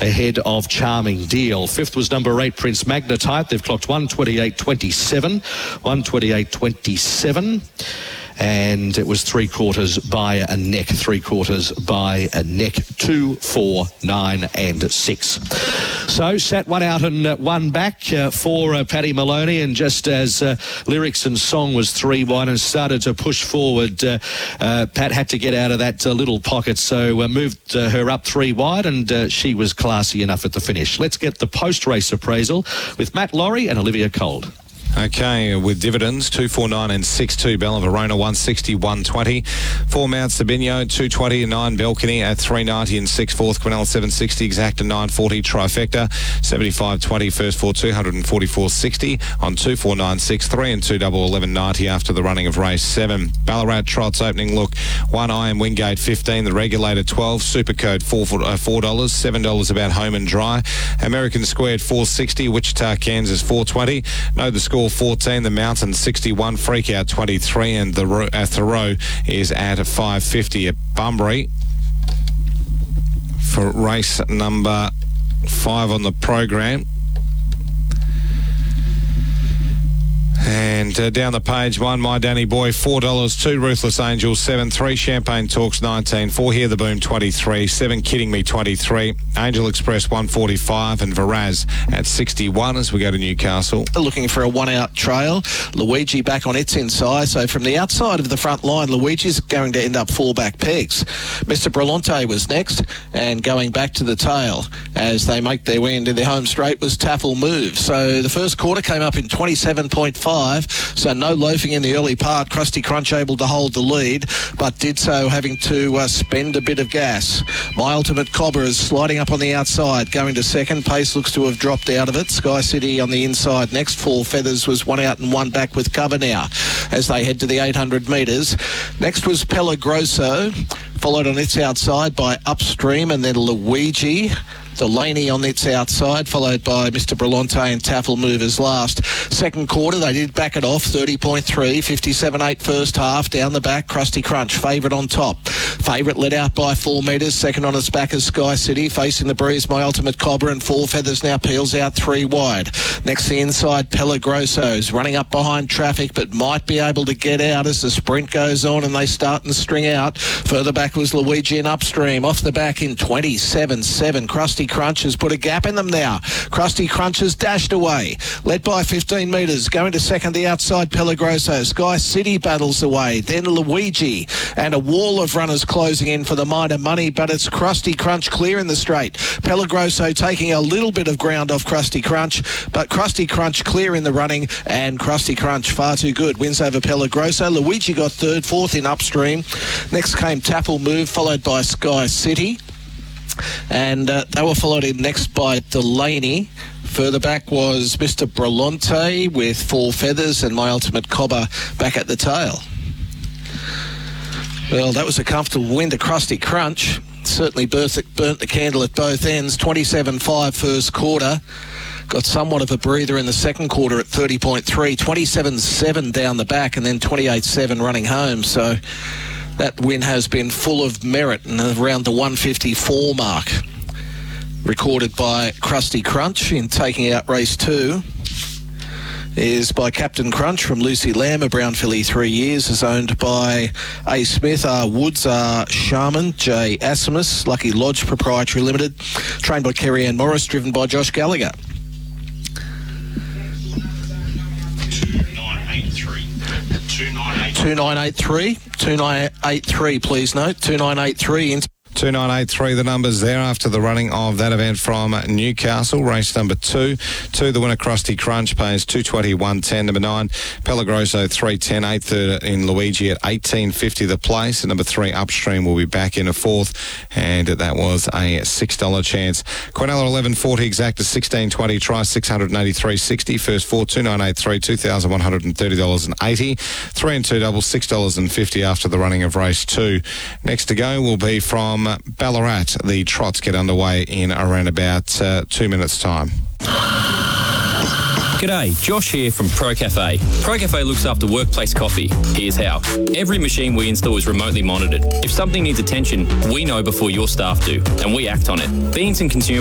ahead of Charming Deal. Fifth was number 8, Prince Magnetite. They've clocked 1:28.27. 1:28.27. And it was 3/4 by a neck. 3/4 by a neck. 2, 4, 9 and 6. So sat one out and one back for Paddy Maloney, and just as Lyrics and Song was 3 wide and started to push forward, Pat had to get out of that little pocket, so moved her up 3 wide, and she was classy enough at the finish. Let's get the post-race appraisal with Matt Laurie and Olivia Cold. Okay, with dividends, 2, 4, 9 and 6, 2 Bella Verona, 160, 120. 4 Mount Sabino, 220 and 9 Balcony at 390 and 6 fourth. Quinella 760, Exacta 940, Trifecta 75.20, first 4, 244.60 on 2, 4, 9, 6, 3 and 2 double 11.90 after the running of race 7. Ballarat Trot's opening look, 1 Iron Wingate 15, the Regulator 12, Supercode $4, $7 about Home and Dry. American Squared 460, Wichita, Kansas 420. Know the score 14, the Mountain 61, Freakout 23, and the Thoreau is at 550 at Bunbury for race number 5 on the program. And down the page, 1 My Danny Boy $4, 2 Ruthless Angels 7, 3 Champagne Talks 19, 4 Hear the Boom 23, 7 Kidding Me 23, Angel Express 145 and Varaz at 61 as we go to Newcastle. Looking for a 1-out trail. Luigi back on its inside, so from the outside of the front line, Luigi's going to end up 4 back pegs. Mr. Brillante was next, and going back to the tail as they make their way into their home straight was Taffel Move. So the first quarter came up in 27.5. So no loafing in the early part. Krusty Crunch able to hold the lead, but did so having to spend a bit of gas. My Ultimate Cobra is sliding up on the outside, going to second. Pace looks to have dropped out of it. Sky City on the inside next. 4 Feathers was 1 out and 1 back with cover now as they head to the 800 metres. Next was Pelagroso, followed on its outside by Upstream and then Luigi. Delaney on its outside, followed by Mr. Brillante and Taffel Movers last. Second quarter, they did back it off, 30.3, 57.8 first half. Down the back, Krusty Crunch, favourite on top. Favourite led out by 4 metres. Second on its back is Sky City. Facing the breeze, My Ultimate Cobra, and 4 Feathers now peels out 3 wide. Next, the inside, Pelagroso's running up behind traffic, but might be able to get out as the sprint goes on and they start and string out. Further back was Luigi and Upstream. Off the back in 27.7. Krusty Crunch has put a gap in them now. Krusty Crunch has dashed away, led by 15 metres. Going to second, the outside, Pelagroso. Sky City battles away. Then Luigi, and a wall of runners closing in for the Minor Money, but it's Krusty Crunch clear in the straight. Pelagroso taking a little bit of ground off Krusty Crunch, but Krusty Crunch clear in the running, and Krusty Crunch far too good. Wins over Pelagroso. Luigi got third, fourth in Upstream. Next came Taffel Move, followed by Sky City. And they were followed in next by Delaney. Further back was Mr. Brillante with 4 Feathers and My Ultimate Cobra back at the tail. Well, that was a comfortable win to Krusty Crunch. Certainly burnt the candle at both ends. 27.5 first quarter. Got somewhat of a breather in the second quarter at 30.3. 27.7 down the back and then 28.7 running home. So that win has been full of merit and around the 154 mark. Recorded by Krusty Crunch in taking out race 2 is by Captain Crunch from Lucy Lamb, a brown filly, 3 years, is owned by A. Smith, R. Woods, R. Sharman, J. Asimus, Lucky Lodge Proprietary Limited, trained by Kerry Ann Morris, driven by Josh Gallagher. 2983, please note. 2983. 2983, the numbers there after the running of that event from Newcastle. Race number 2. The winner, Krusty Crunch, pays 220, 110. Number 9, Pelagroso, 310. 8th in Luigi at 18.50 the place. And number 3, Upstream, will be back in a 4th. And that was a $6 chance. Quinella 11.40, Exacta 16.20. Try 683.60. First 4, 2983, $2,130.80. 3 and 2 double, $6.50 after the running of race 2. Next to go will be from Ballarat. The trots get underway in around about 2 minutes' time. G'day, Josh here from Pro Cafe. Pro Cafe looks after workplace coffee. Here's how. Every machine we install is remotely monitored. If something needs attention, we know before your staff do, and we act on it. Beans and consumables